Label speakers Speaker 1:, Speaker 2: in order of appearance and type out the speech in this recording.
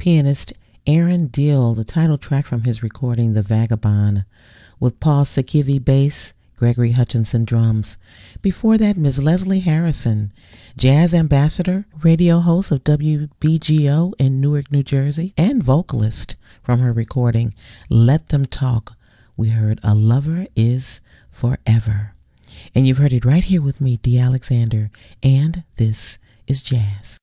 Speaker 1: pianist Aaron Dill, the title track from his recording The Vagabond, with Paul Sakivi bass, Gregory Hutchinson drums. Before that, Ms. Leslie Harrison, jazz ambassador, radio host of WBGO in Newark, New Jersey, and vocalist from her recording Let Them Talk. We heard A Lover Is Forever. And you've heard it right here with me, Dee Alexander, and this is Jazz.